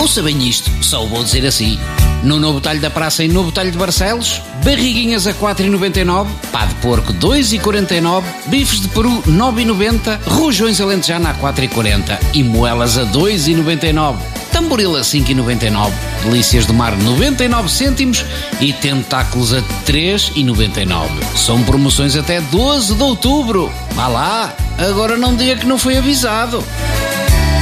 Ouça bem isto, só o vou dizer assim. No Novo Talho da Praça e Novo Talho de Barcelos, barriguinhas a 4,99, pá de porco 2,49, bifes de peru 9,90, rojões alentejana a 4,40 e moelas a 2,99. Tamboril a 5,99, delícias do mar 99 cêntimos e tentáculos a 3,99. São promoções até 12 de outubro. Vá lá, agora não diga que não foi avisado.